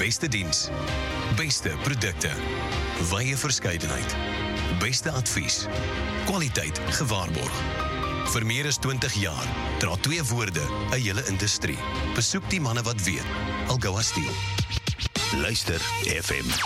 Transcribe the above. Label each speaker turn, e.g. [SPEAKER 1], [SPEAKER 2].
[SPEAKER 1] Beste diens, beste produkte, wye verskeidenheid, beste advies, kwaliteit gewaarborg. Vir meer as 20 jaar dra 2 woorde 'n hele industrie. Besoek die manne wat weet. Algoa Steel. Luister FM.